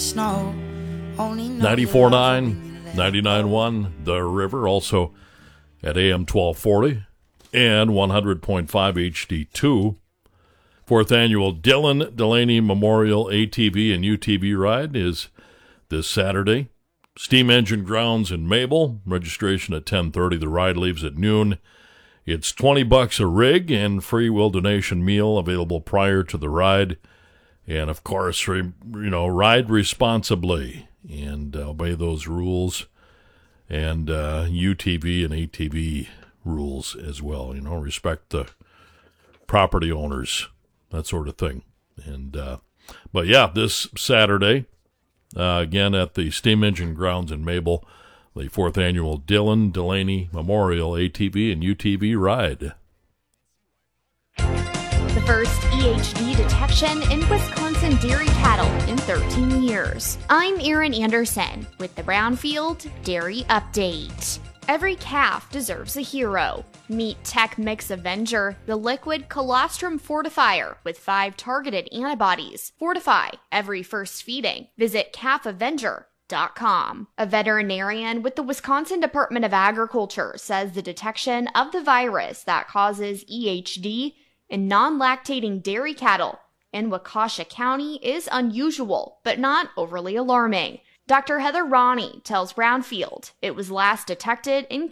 snow. 94.9, 99.1, The River, also at AM 1240 and 100.5 HD2. Fourth annual Dylan Delaney Memorial ATV and UTV ride is this Saturday. Steam Engine Grounds in Mabel. Registration at 10:30. The ride leaves at noon. It's $20 a rig and free will donation meal available prior to the ride. And of course, ride responsibly and obey those rules and UTV and ATV rules as well. Respect the property owners, that sort of thing. And but yeah, this Saturday, again at the Steam Engine Grounds in Mabel, the fourth annual Dylan Delaney Memorial ATV and UTV ride. The first EHD detection in Wisconsin dairy cattle in 13 years. I'm Erin Anderson with the Brownfield Dairy Update. Every calf deserves a hero. Meet Tech Mix Avenger, the liquid colostrum fortifier with 5 targeted antibodies. Fortify every first feeding. Visit calfavenger.com. A veterinarian with the Wisconsin Department of Agriculture says the detection of the virus that causes EHD in non-lactating dairy cattle in Waukesha County is unusual, but not overly alarming. Dr. Heather Roney tells Brownfield it was last detected in